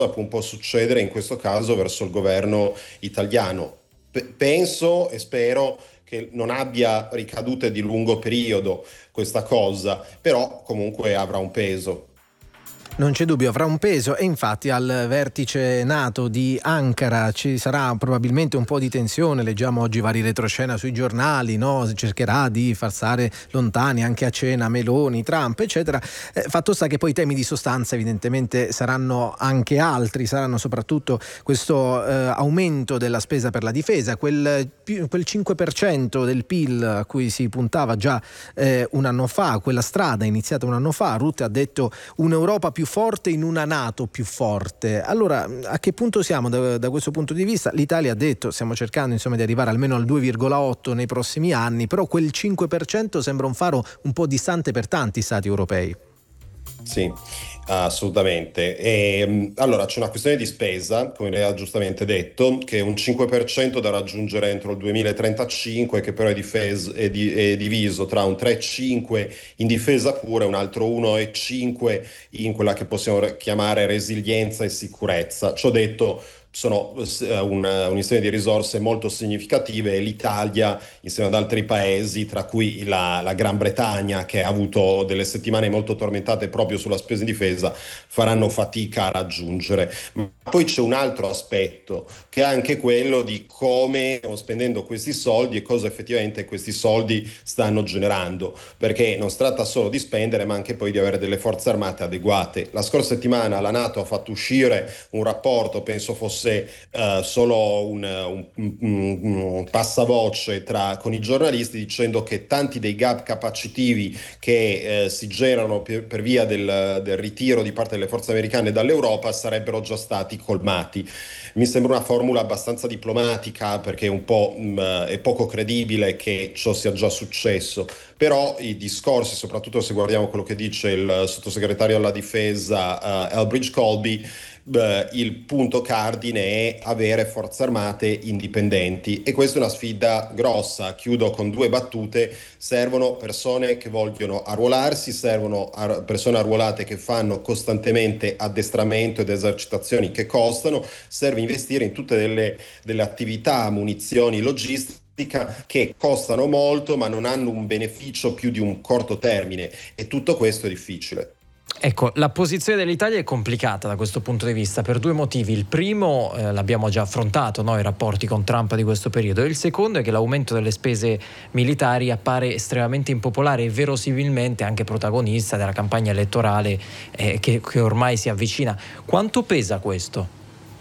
può un po' succedere in questo caso verso il governo italiano. Penso e spero che non abbia ricadute di lungo periodo questa cosa, però comunque avrà un peso. Non c'è dubbio, avrà un peso, e infatti al vertice NATO di Ankara ci sarà probabilmente un po' di tensione. Leggiamo oggi vari retroscena sui giornali, no? Cercherà di far stare lontani anche a cena Meloni, Trump, eccetera. Fatto sta che poi i temi di sostanza evidentemente saranno anche altri, saranno soprattutto questo aumento della spesa per la difesa, quel 5% del PIL a cui si puntava già un anno fa, quella strada iniziata un anno fa. Rutte ha detto un'Europa più forte in una NATO più forte. Allora, a che punto siamo da questo punto di vista? L'Italia ha detto stiamo cercando insomma di arrivare almeno al 2,8 nei prossimi anni, però quel 5% sembra un faro un po' distante per tanti stati europei. Sì, assolutamente. Allora c'è una questione di spesa, come lei ha giustamente detto, che è un 5% da raggiungere entro il 2035, che però è diviso tra un 3,5 in difesa pura e un altro 1,5 in quella che possiamo chiamare resilienza e sicurezza. Ciò detto, sono un insieme di risorse molto significative, e l'Italia, insieme ad altri paesi, tra cui la Gran Bretagna, che ha avuto delle settimane molto tormentate proprio sulla spesa in difesa, faranno fatica a raggiungere. Ma poi c'è un altro aspetto, che è anche quello di come stiamo spendendo questi soldi e cosa effettivamente questi soldi stanno generando, perché non si tratta solo di spendere, ma anche poi di avere delle forze armate adeguate. La scorsa settimana la NATO ha fatto uscire un rapporto, penso fosse solo un passavoce con i giornalisti, dicendo che tanti dei gap capacitivi che si generano per via del ritiro di parte delle forze americane dall'Europa sarebbero già stati colmati. Mi sembra una formula abbastanza diplomatica, perché è poco credibile che ciò sia già successo, però i discorsi, soprattutto se guardiamo quello che dice il sottosegretario alla difesa Elbridge Colby, il punto cardine è avere forze armate indipendenti, e questa è una sfida grossa. Chiudo con 2 battute: servono persone che vogliono arruolarsi, servono persone arruolate che fanno costantemente addestramento ed esercitazioni che costano, serve investire in tutte delle attività, munizioni, logistica che costano molto ma non hanno un beneficio più di un corto termine, e tutto questo è difficile. Ecco, la posizione dell'Italia è complicata da questo punto di vista per 2 motivi. Il primo, l'abbiamo già affrontato, no? I rapporti con Trump di questo periodo. E il secondo è che l'aumento delle spese militari appare estremamente impopolare e verosimilmente anche protagonista della campagna elettorale che ormai si avvicina. Quanto pesa questo?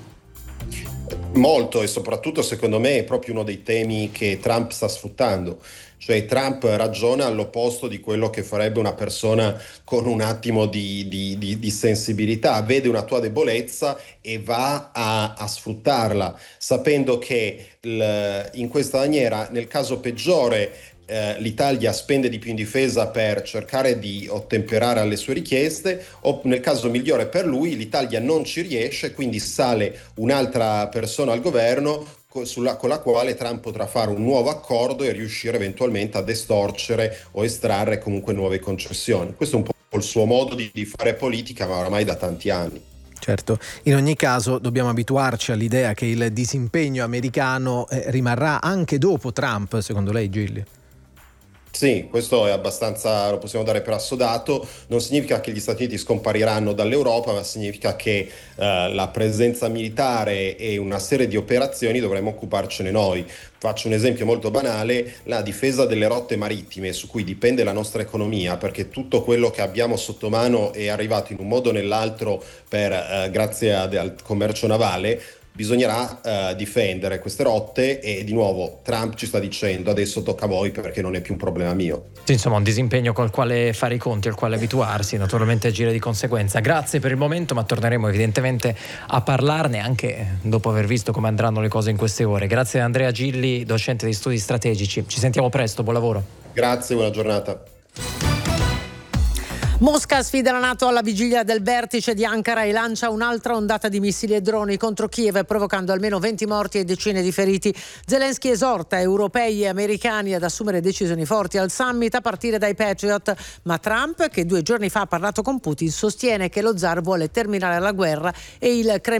Molto, e soprattutto secondo me è proprio uno dei temi che Trump sta sfruttando. Cioè Trump ragiona all'opposto di quello che farebbe una persona con un attimo di sensibilità. Vede una tua debolezza e va a sfruttarla, sapendo che in questa maniera, nel caso peggiore, l'Italia spende di più in difesa per cercare di ottemperare alle sue richieste, o nel caso migliore per lui l'Italia non ci riesce, quindi sale un'altra persona al governo con la quale Trump potrà fare un nuovo accordo e riuscire eventualmente ad estorcere o estrarre comunque nuove concessioni. Questo è un po' il suo modo di fare politica, ma oramai da tanti anni. Certo, in ogni caso dobbiamo abituarci all'idea che il disimpegno americano rimarrà anche dopo Trump, secondo lei, Gilli? Sì, questo è abbastanza, lo possiamo dare per assodato. Non significa che gli Stati Uniti scompariranno dall'Europa, ma significa che la presenza militare e una serie di operazioni dovremo occuparcene noi. Faccio un esempio molto banale: la difesa delle rotte marittime, su cui dipende la nostra economia, perché tutto quello che abbiamo sotto mano è arrivato in un modo o nell'altro grazie al commercio navale. Bisognerà difendere queste rotte, e di nuovo Trump ci sta dicendo adesso tocca a voi perché non è più un problema mio. Sì, insomma, un disimpegno col quale fare i conti, al quale abituarsi, naturalmente agire di conseguenza. Grazie per il momento, ma torneremo evidentemente a parlarne anche dopo aver visto come andranno le cose in queste ore. Grazie a Andrea Gilli, docente di studi strategici. Ci sentiamo presto, buon lavoro. Grazie, buona giornata. Mosca sfida la NATO alla vigilia del vertice di Ankara e lancia un'altra ondata di missili e droni contro Kiev, provocando almeno 20 morti e decine di feriti. Zelensky esorta europei e americani ad assumere decisioni forti al summit a partire dai Patriot, ma Trump, che 2 giorni fa ha parlato con Putin, sostiene che lo zar vuole terminare la guerra e il Cremlino